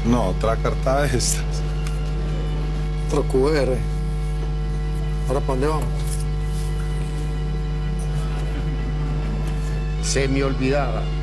No, otra carta de estas. Otro QR. ¿Ahora para dónde vamos? Se me olvidaba.